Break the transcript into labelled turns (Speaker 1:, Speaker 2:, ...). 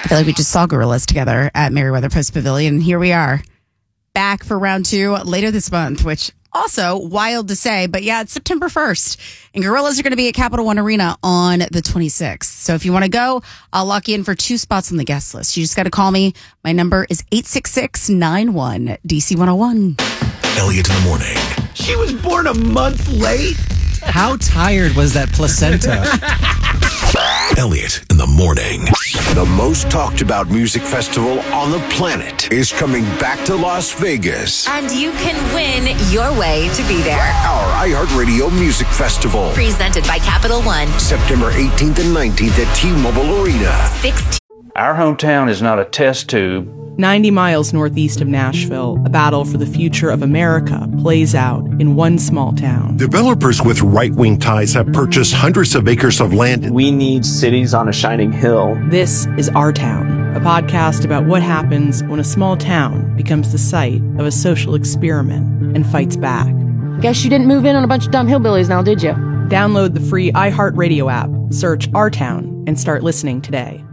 Speaker 1: I feel like we just saw Gorillaz together at Merriweather Post Pavilion. And here we are back for round 2 later this month, which also wild to say. But yeah, it's September 1st. And Gorillaz are going to be at Capital One Arena on the 26th. So if you want to go, I'll lock you in for 2 spots on the guest list. You just got to call me. My number is 866-91-DC101.
Speaker 2: Elliot in the morning.
Speaker 3: She was born a month late?
Speaker 4: How tired was that placenta?
Speaker 2: Elliot in the morning.
Speaker 5: The most talked about music festival on the planet is coming back to Las Vegas.
Speaker 6: And you can win your way to be there.
Speaker 5: Our iHeartRadio Music Festival.
Speaker 6: Presented by Capital One.
Speaker 5: September 18th and 19th at T-Mobile Arena.
Speaker 7: Our hometown is not a test tube.
Speaker 8: 90 miles northeast of Nashville, a battle for the future of America plays out in one small town.
Speaker 9: Developers with right-wing ties have purchased hundreds of acres of land.
Speaker 10: We need cities on a shining hill.
Speaker 8: This is Our Town, a podcast about what happens when a small town becomes the site of a social experiment and fights back.
Speaker 11: Guess you didn't move in on a bunch of dumb hillbillies now, did you?
Speaker 8: Download the free iHeartRadio app, search Our Town, and start listening today.